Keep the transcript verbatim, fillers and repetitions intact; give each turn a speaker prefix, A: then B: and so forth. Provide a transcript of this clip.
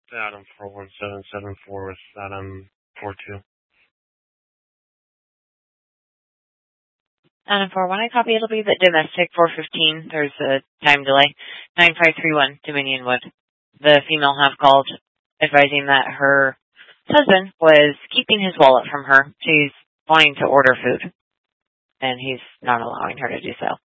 A: Adam four one seven seven four with Adam four two.
B: Adam four one, I copy. It'll be the domestic four fifteen. There's a time delay. nine five three one, Dominion Wood. The female have called advising that her husband was keeping his wallet from her. She's wanting to order food, and he's not allowing her to do so.